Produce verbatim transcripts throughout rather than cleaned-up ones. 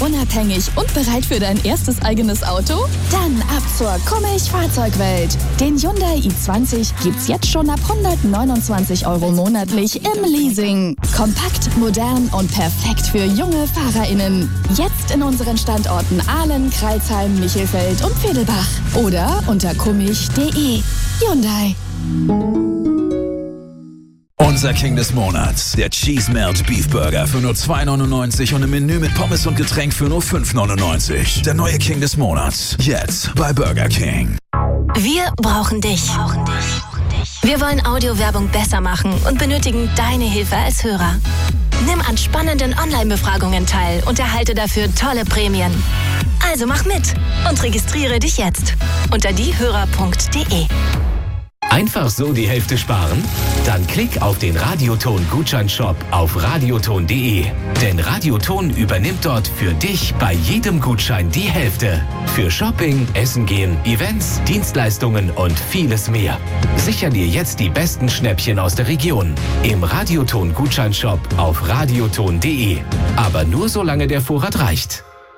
unabhängig und bereit für dein erstes eigenes Auto? Dann ab zur Kummich Fahrzeugwelt. Den Hyundai i zwanzig gibt's jetzt schon ab hundertneunundzwanzig Euro monatlich im Leasing. Kompakt, modern und perfekt für junge FahrerInnen. Jetzt in unseren Standorten Ahlen, Crailsheim, Michelfeld und Vedelbach. Oder unter kummich punkt de. Hyundai. Unser King des Monats, der Cheese Melt Beef Burger für nur zwei neunundneunzig und im Menü mit Pommes und Getränk für nur fünf neunundneunzig. Der neue King des Monats, jetzt bei Burger King. Wir brauchen dich. Wir wollen Audiowerbung besser machen und benötigen deine Hilfe als Hörer. Nimm an spannenden Online-Befragungen teil und erhalte dafür tolle Prämien. Also mach mit und registriere dich jetzt unter diehörer punkt de. Einfach so die Hälfte sparen? Dann klick auf den Radioton-Gutscheinshop auf radioton punkt de. Denn Radioton übernimmt dort für dich bei jedem Gutschein die Hälfte. Für Shopping, Essen gehen, Events, Dienstleistungen und vieles mehr. Sicher dir jetzt die besten Schnäppchen aus der Region. Im Radioton-Gutscheinshop auf radioton punkt de. Aber nur solange der Vorrat reicht.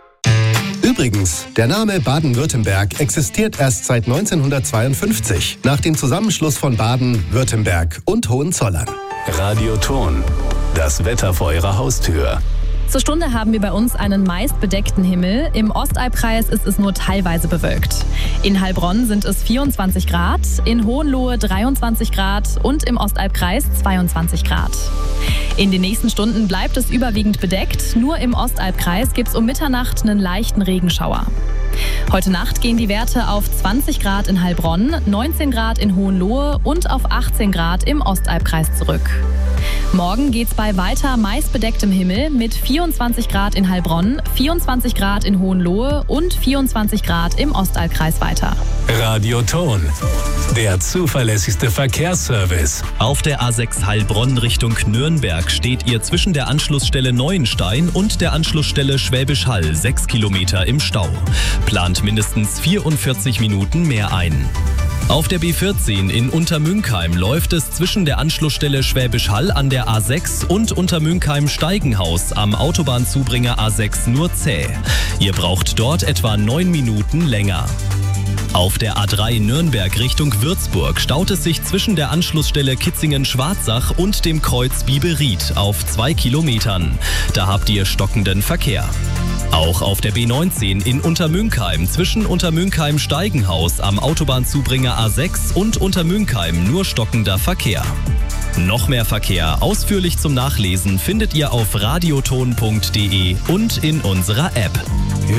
Übrigens, der Name Baden-Württemberg existiert erst seit neunzehnhundertzweiundfünfzig, nach dem Zusammenschluss von Baden, Württemberg und Hohenzollern. Radioton, das Wetter vor Ihrer Haustür. Zur Stunde haben wir bei uns einen meist bedeckten Himmel. Im Ostalbkreis ist es nur teilweise bewölkt. In Heilbronn sind es vierundzwanzig Grad, in Hohenlohe dreiundzwanzig Grad und im Ostalbkreis zweiundzwanzig Grad. In den nächsten Stunden bleibt es überwiegend bedeckt. Nur im Ostalbkreis gibt es um Mitternacht einen leichten Regenschauer. Heute Nacht gehen die Werte auf zwanzig Grad in Heilbronn, neunzehn Grad in Hohenlohe und auf achtzehn Grad im Ostalbkreis zurück. Morgen geht's bei weiter meist bedecktem Himmel mit vierundzwanzig Grad in Heilbronn, vierundzwanzig Grad in Hohenlohe und vierundzwanzig Grad im Ostalbkreis weiter. Radioton, der zuverlässigste Verkehrsservice. Auf der A sechs Heilbronn Richtung Nürnberg steht ihr zwischen der Anschlussstelle Neuenstein und der Anschlussstelle Schwäbisch Hall sechs Kilometer im Stau. Plant mindestens vierundvierzig Minuten mehr ein. Auf der B vierzehn in Untermünkheim läuft es zwischen der Anschlussstelle Schwäbisch Hall an der A sechs und Untermünkheim-Steigenhaus am Autobahnzubringer A sechs nur zäh. Ihr braucht dort etwa neun Minuten länger. Auf der A drei Nürnberg Richtung Würzburg staut es sich zwischen der Anschlussstelle Kitzingen-Schwarzach und dem Kreuz Biberried auf zwei Kilometern. Da habt ihr stockenden Verkehr. Auch auf der B neunzehn in Untermünkheim zwischen Untermünkheim-Steigenhaus am Autobahnzubringer A sechs und Untermünkheim nur stockender Verkehr. Noch mehr Verkehr ausführlich zum Nachlesen findet ihr auf radioton punkt de und in unserer App.